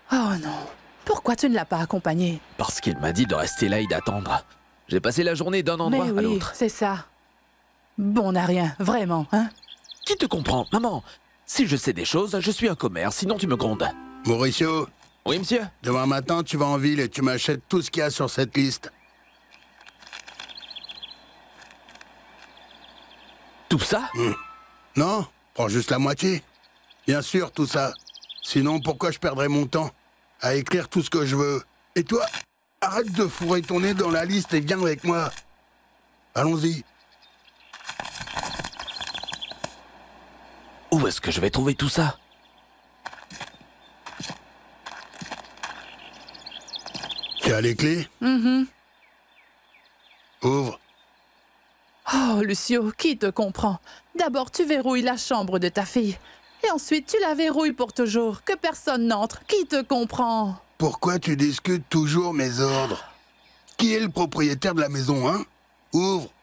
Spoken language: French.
Oh non. Pourquoi tu ne l'as pas accompagné? Parce qu'il m'a dit de rester là et d'attendre. J'ai passé la journée d'un endroit Mais à oui, l'autre. c'est ça. Bon n'a rien, vraiment, hein? Qui te comprend, maman? Si je sais des choses, je suis un commère, sinon tu me grondes. Mauricio, Oui, monsieur? demain matin, tu vas en ville et tu m'achètes tout ce qu'il y a sur cette liste. Tout ça? Non, prends juste la moitié. Bien sûr, tout ça. Sinon, pourquoi je perdrais mon temps à écrire tout ce que je veux? Et toi, arrête de fourrer ton nez dans la liste et viens avec moi. Allons-y. Où est-ce que je vais trouver tout ça? Tu as les clés? Ouvre. Oh, Lucio, qui te comprend? D'abord, tu verrouilles la chambre de ta fille. Et ensuite, tu la verrouilles pour toujours. Que personne n'entre. Qui te comprend? Pourquoi tu discutes toujours mes ordres? Qui est le propriétaire de la maison, hein? Ouvre.